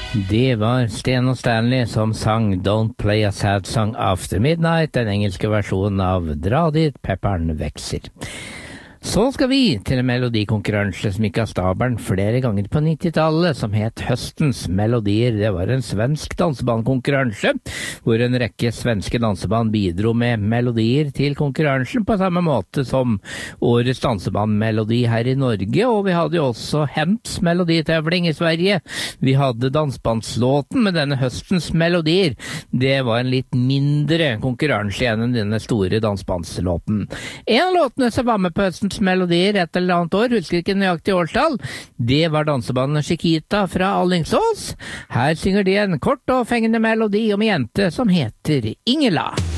Det var Sten og Stanley som sang Don't Play a Sad Song After Midnight, den engelske versjonen av Dra dit, pepperen vekser. Så skal vi til en melodikonkurranse som gikk av stabelen flere ganger på 90-tallet, som het Høstens melodier. Det var en svensk dansebandkonkurranse, hvor en rekke svenske danseband bidro med melodier til konkurransen, på samme måte som årets dansebandmelodi her i Norge, og vi hadde jo også Hents meloditevling i Sverige. Vi hadde dansebandslåten med denne Høstens melodier. Det var en litt mindre konkurranse igjen enn denne store dansebandslåten. En av låtene som var med på Høstens melodier et eller annet år, husker ikke nøyaktig årstall, det var dansebandet Chiquita fra Alingsås. Her synger de en kort og fengende melodi om en jente som heter Ingela.